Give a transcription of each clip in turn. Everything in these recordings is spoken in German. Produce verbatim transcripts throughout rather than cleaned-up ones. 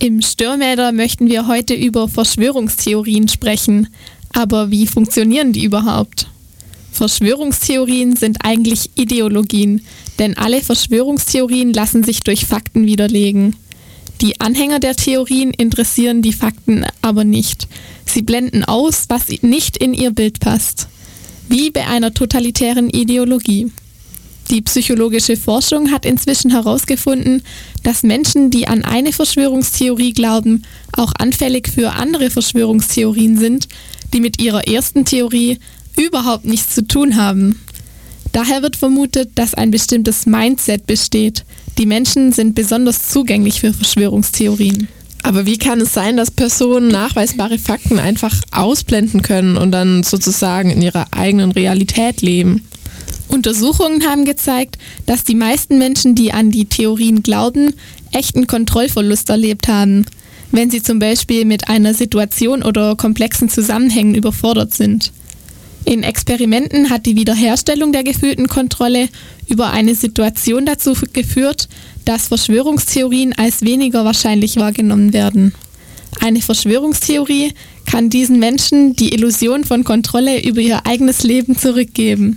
Im Störmäder möchten wir heute über Verschwörungstheorien sprechen. Aber wie funktionieren die überhaupt? Verschwörungstheorien sind eigentlich Ideologien, denn alle Verschwörungstheorien lassen sich durch Fakten widerlegen. Die Anhänger der Theorien interessieren die Fakten aber nicht. Sie blenden aus, was nicht in ihr Bild passt. Wie bei einer totalitären Ideologie. Die psychologische Forschung hat inzwischen herausgefunden, dass Menschen, die an eine Verschwörungstheorie glauben, auch anfällig für andere Verschwörungstheorien sind, die mit ihrer ersten Theorie überhaupt nichts zu tun haben. Daher wird vermutet, dass ein bestimmtes Mindset besteht. Die Menschen sind besonders zugänglich für Verschwörungstheorien. Aber wie kann es sein, dass Personen nachweisbare Fakten einfach ausblenden können und dann sozusagen in ihrer eigenen Realität leben? Untersuchungen haben gezeigt, dass die meisten Menschen, die an die Theorien glauben, echten Kontrollverlust erlebt haben, wenn sie zum Beispiel mit einer Situation oder komplexen Zusammenhängen überfordert sind. In Experimenten hat die Wiederherstellung der gefühlten Kontrolle über eine Situation dazu geführt, dass Verschwörungstheorien als weniger wahrscheinlich wahrgenommen werden. Eine Verschwörungstheorie kann diesen Menschen die Illusion von Kontrolle über ihr eigenes Leben zurückgeben.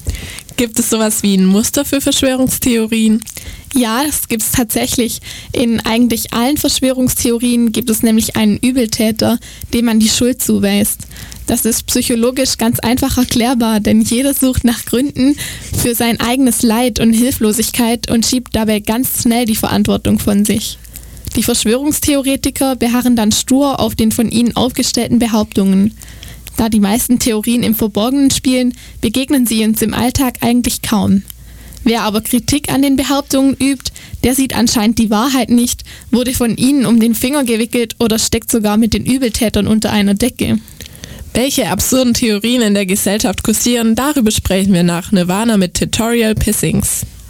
Gibt es sowas wie ein Muster für Verschwörungstheorien? Ja, das gibt es tatsächlich. In eigentlich allen Verschwörungstheorien gibt es nämlich einen Übeltäter, dem man die Schuld zuweist. Das ist psychologisch ganz einfach erklärbar, denn jeder sucht nach Gründen für sein eigenes Leid und Hilflosigkeit und schiebt dabei ganz schnell die Verantwortung von sich. Die Verschwörungstheoretiker beharren dann stur auf den von ihnen aufgestellten Behauptungen. Da die meisten Theorien im Verborgenen spielen, begegnen sie uns im Alltag eigentlich kaum. Wer aber Kritik an den Behauptungen übt, der sieht anscheinend die Wahrheit nicht, wurde von ihnen um den Finger gewickelt oder steckt sogar mit den Übeltätern unter einer Decke. Welche absurden Theorien in der Gesellschaft kursieren, darüber sprechen wir nach Nirvana mit Tutorial Pissings.